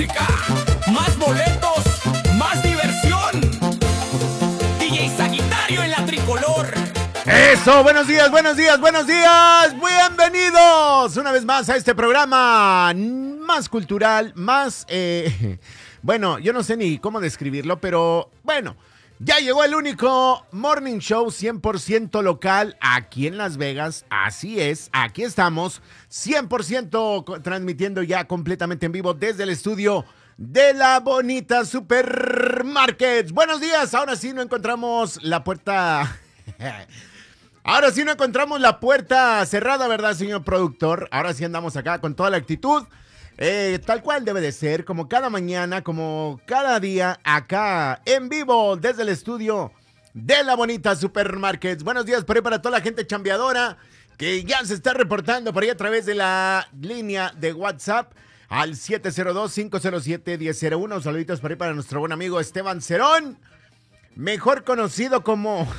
música, más boletos, más diversión. DJ Sagitario en la tricolor. Eso, buenos días, buenos días, buenos días. Bienvenidos una vez más a este programa más cultural, más... bueno, yo no sé ni cómo describirlo, pero bueno, ya llegó el único morning show 100% local aquí en Las Vegas. Así es, aquí estamos, 100% transmitiendo ya completamente en vivo desde el estudio de La Bonita Supermarkets. Buenos días, ahora sí no encontramos la puerta... Ahora sí no encontramos la puerta cerrada, ¿verdad, señor productor? Ahora sí andamos acá con toda la actitud, tal cual debe de ser, como cada mañana, como cada día, acá en vivo desde el estudio de La Bonita Supermarkets. Buenos días por ahí para toda la gente chambeadora que ya se está reportando por ahí a través de la línea de WhatsApp al 702-507-1001. Saluditos por ahí para nuestro buen amigo Esteban Cerón, mejor conocido como...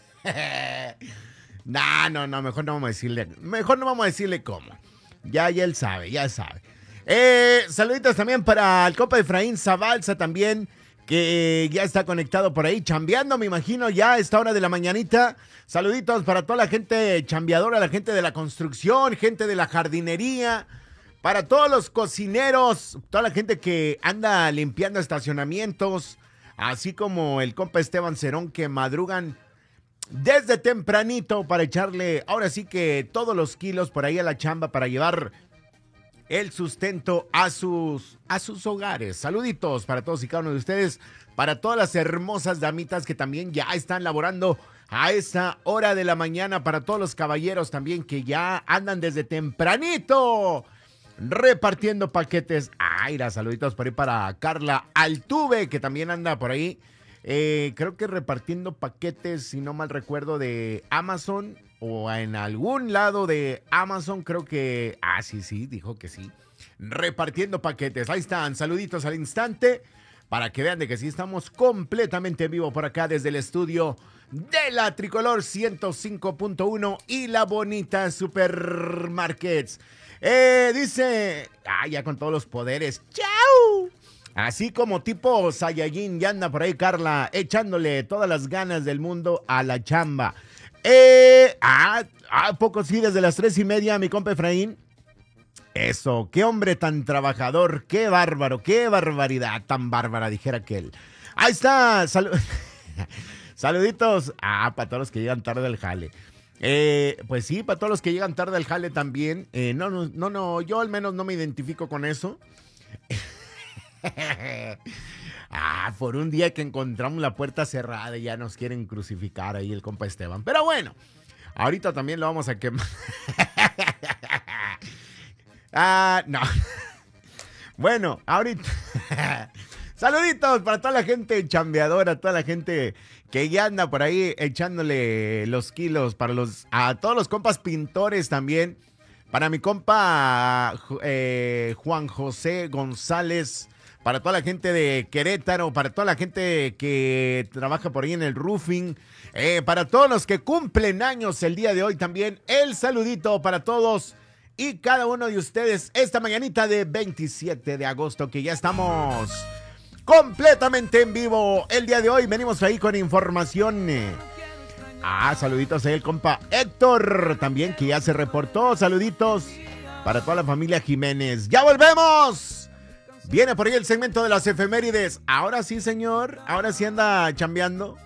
No, mejor no vamos a decirle cómo. Ya él sabe, ya sabe. Saluditos también para el compa Efraín Zabalza también, que ya está conectado por ahí, chambeando, me imagino, ya a esta hora de la mañanita. Saluditos para toda la gente chambeadora, la gente de la construcción, gente de la jardinería, para todos los cocineros, toda la gente que anda limpiando estacionamientos, así como el compa Esteban Cerón, que madrugan desde tempranito para echarle, ahora sí que todos los kilos por ahí a la chamba para llevar el sustento a sus hogares. Saluditos para todos y cada uno de ustedes, para todas las hermosas damitas que también ya están laborando a esa hora de la mañana, para todos los caballeros también que ya andan desde tempranito repartiendo paquetes. Ay, saluditos por ahí para Carla Altuve, que también anda por ahí. Creo que repartiendo paquetes, si no mal recuerdo, de Amazon o en algún lado de Amazon, creo que... sí, dijo que sí. Repartiendo paquetes, ahí están, saluditos al instante, para que vean de que sí estamos completamente en vivo por acá desde el estudio de la Tricolor 105.1 y La Bonita Supermarkets. Dice... ya con todos los poderes. ¡Chao! Así como tipo Saiyajin, ya anda por ahí Carla, echándole todas las ganas del mundo a la chamba. Poco sí, desde las 3:30, mi compa Efraín. Eso, qué hombre tan trabajador, qué bárbaro, qué barbaridad tan bárbara, dijera aquel. Ahí está, saluditos. Para todos los que llegan tarde al jale. Pues sí, para todos los que llegan tarde al jale también. No, yo al menos no me identifico con eso. Por un día que encontramos la puerta cerrada y ya nos quieren crucificar ahí el compa Esteban. Pero bueno, ahorita también lo vamos a quemar. No. Bueno, ahorita. Saluditos para toda la gente chambeadora, toda la gente que ya anda por ahí echándole los kilos, a todos los compas pintores también. Para mi compa Juan José González, para toda la gente de Querétaro, para toda la gente que trabaja por ahí en el roofing, para todos los que cumplen años el día de hoy también, el saludito para todos y cada uno de ustedes esta mañanita de 27 de agosto, que ya estamos completamente en vivo el día de hoy. Venimos ahí con información. Saluditos ahí el compa Héctor también, que ya se reportó. Saluditos para toda la familia Jiménez. ¡Ya volvemos! Viene por ahí el segmento de las efemérides. Ahora sí, señor. Ahora sí anda chambeando.